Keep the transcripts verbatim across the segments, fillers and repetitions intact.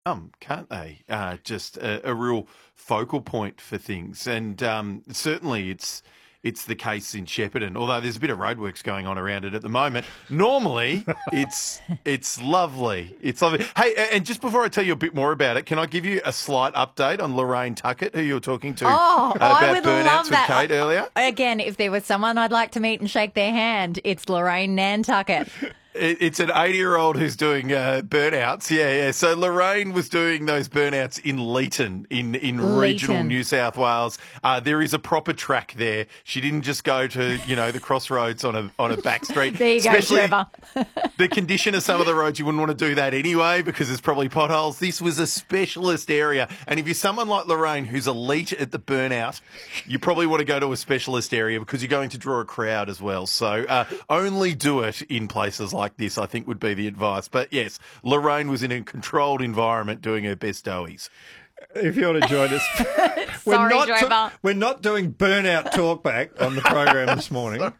Um, can't they? Uh, just a, a real focal point for things, and um, certainly it's it's the case in Shepparton. Although there's a bit of roadworks going on around it at the moment. Normally, it's it's lovely. It's lovely. Hey, a- and just before I tell you a bit more about it, can I give you a slight update on Lorraine Tuckett, who you were talking to Oh, uh, I about would burnouts love with that. Kate earlier? Again, if there was someone I'd like to meet and shake their hand, it's Lorraine Nantucket. It, it's an eighty-year-old who's doing uh, burnouts. Yeah, yeah. So Lorraine was doing those burnouts in Leeton, in, in regional Leeton. New South Wales. Uh, there is a proper track there. She didn't just go to, you know, the crossroads on a on a back street. There you go, Especially Trevor. the condition of some of the roads, you wouldn't want to do that anyway because there's probably potholes. This was a specialist area. And if you're someone like Lorraine who's elite at the burnout, you probably want to go to a specialist area because you're going to draw a crowd as well. So uh, only do it in places like this, I think would be the advice. But yes, Lorraine was in a controlled environment doing her best doughies. If you want to join us, we're Sorry, not Trevor. we're not doing burnout talkback on the program this morning.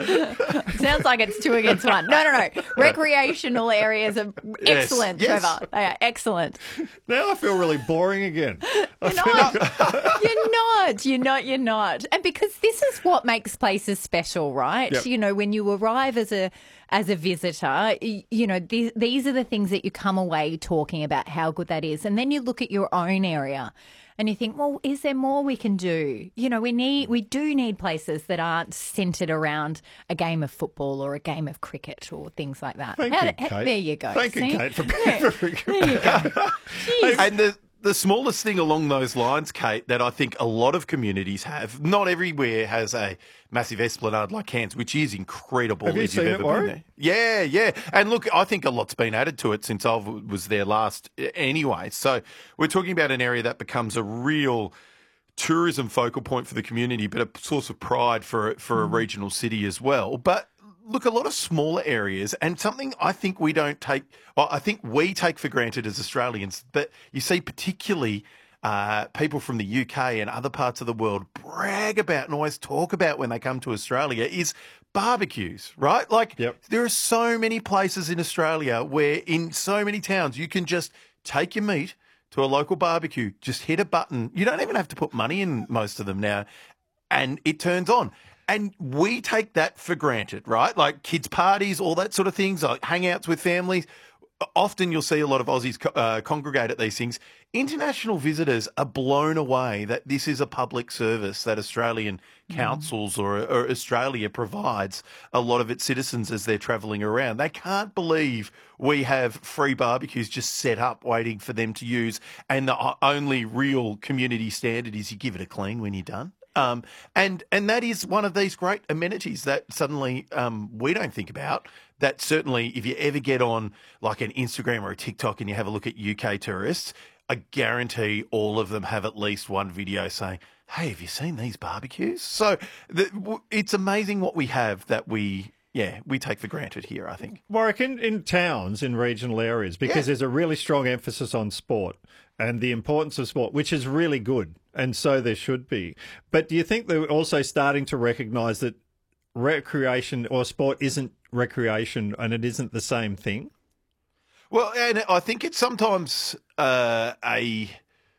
Sounds like it's two against one. No, no, no. Recreational areas are Yes, excellent, yes. Trevor. They are excellent. Now I feel really boring again. You're not. You're not. You're not. You're not. And because this is what makes places special, right? Yep. You know, when you arrive as a as a visitor, y- you know, these, these are the things that you come away talking about how good that is. And then you look at your own area and you think, well, is there more we can do? You know, we need, we do need places that aren't centred around a game of football or a game of cricket or things like that. Thank How you, do- Kate. There you go. Thank See? you, Kate, for Yeah. for- There you go. Jeez. And the the smallest thing along those lines, Kate, that I think a lot of communities have, not everywhere has a massive esplanade like Cairns, which is incredible. Have you if seen you've it, ever Warren? been there. Yeah, yeah. And look, I think a lot's been added to it since I was there last anyway. So we're talking about an area that becomes a real tourism focal point for the community, but a source of pride for for a regional city as well. But look, a lot of smaller areas, and something I think we don't take, well, I think we take for granted as Australians, but you see particularly uh, people from the U K and other parts of the world brag about and always talk about when they come to Australia is barbecues, right? Like Yep. there are so many places in Australia where in so many towns you can just take your meat to a local barbecue, just hit a button. You don't even have to put money in most of them now, and it turns on. And we take that for granted, right? Like kids' parties, all that sort of things, like hangouts with families. Often you'll see a lot of Aussies co- uh, congregate at these things. International visitors are blown away that this is a public service that Australian councils or, or Australia provides a lot of its citizens as they're travelling around. They can't believe we have free barbecues just set up waiting for them to use, and the o- only real community standard is you give it a clean when you're done. Um, and and that is one of these great amenities that suddenly um, we don't think about. That certainly, if you ever get on like an Instagram or a TikTok and you have a look at U K tourists, I guarantee all of them have at least one video saying, "Hey, have you seen these barbecues?" So the, w- it's amazing what we have that we, yeah, we take for granted here, I think. Warwick, in, in towns, in regional areas, because Yeah. there's a really strong emphasis on sport and the importance of sport, which is really good, and so there should be. But do you think they're also starting to recognise that recreation or sport isn't recreation and it isn't the same thing? Well, and I think it's sometimes uh, a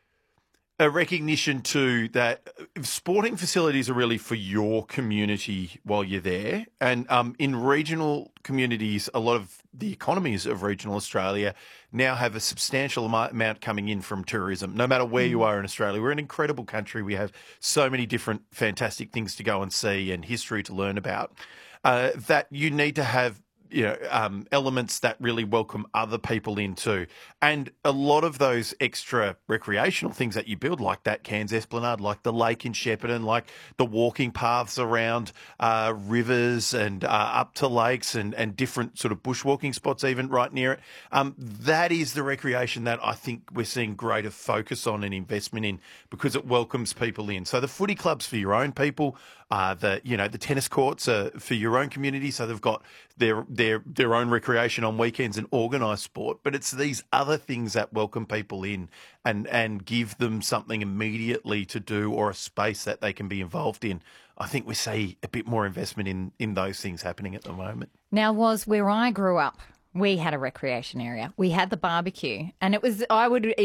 a recognition too that sporting facilities are really for your community while you're there. And um, in regional communities, a lot of the economies of regional Australia now have a substantial amo- amount coming in from tourism. No matter where you are in Australia, we're an incredible country. We have so many different fantastic things to go and see and history to learn about. Uh, that you need to have you know, um, elements that really welcome other people in too. And a lot of those extra recreational things that you build, like that Cairns Esplanade, like the lake in Shepparton, like the walking paths around uh, rivers and uh, up to lakes and, and different sort of bushwalking spots even right near it, um, that is the recreation that I think we're seeing greater focus on and investment in because it welcomes people in. So the footy clubs for your own people, uh, the you know the tennis courts are for your own community, so they've got their their their own recreation on weekends and organised sport. But it's these other things that welcome people in and and give them something immediately to do or a space that they can be involved in. I think we see a bit more investment in in those things happening at the moment. Now, was where I grew up, We had a recreation area. We had the barbecue, and it was, I would